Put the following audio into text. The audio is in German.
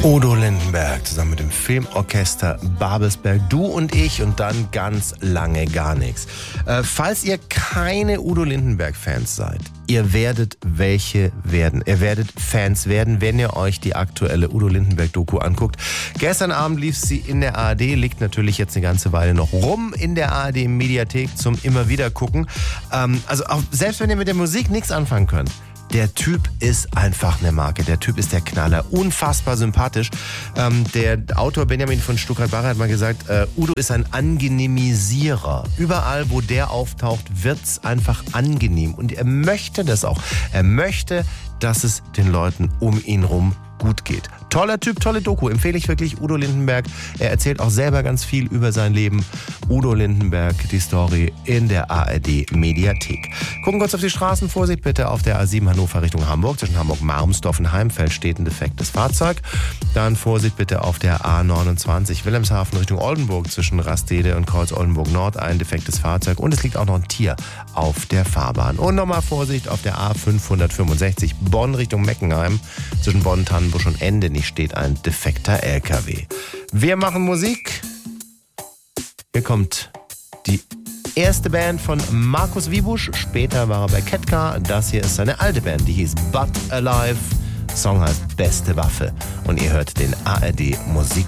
Udo Lindenberg zusammen mit dem Filmorchester Babelsberg, Du und ich und dann ganz lange gar nichts. Falls ihr keine Udo Lindenberg-Fans seid, ihr werdet welche werden. Ihr werdet Fans werden, wenn ihr euch die aktuelle Udo Lindenberg-Doku anguckt. Gestern Abend lief sie in der ARD, liegt natürlich jetzt eine ganze Weile noch rum in der ARD-Mediathek zum immer wieder gucken. Also auch, selbst wenn ihr mit der Musik nichts anfangen könnt, der Typ ist einfach eine Marke. Der Typ ist der Knaller. Unfassbar sympathisch. Der Autor Benjamin von Stuckrad-Barre hat mal gesagt, Udo ist ein Angenehmisierer. Überall, wo der auftaucht, wird's einfach angenehm. Und er möchte das auch. Er möchte, dass es den Leuten um ihn rum gut geht. Toller Typ, tolle Doku. Empfehle ich wirklich Udo Lindenberg. Er erzählt auch selber ganz viel über sein Leben. Udo Lindenberg, die Story in der ARD-Mediathek. Gucken kurz auf die Straßen. Vorsicht bitte auf der A7 Hannover Richtung Hamburg. Zwischen Hamburg-Marmsdorf und Heimfeld steht ein defektes Fahrzeug. Dann Vorsicht bitte auf der A29 Wilhelmshaven Richtung Oldenburg. Zwischen Rastede und Kreuz Oldenburg Nord ein defektes Fahrzeug. Und es liegt auch noch ein Tier auf der Fahrbahn. Und nochmal Vorsicht auf der A565 Bonn Richtung Meckenheim. Zwischen Bonn, Tannenbusch und Endenich steht ein defekter LKW. Wir machen Musik. Hier kommt die erste Band von Markus Wiebusch. Später war er bei Ketka. Das hier ist seine alte Band, die hieß But Alive. Song heißt Beste Waffe. Und ihr hört den ARD Musik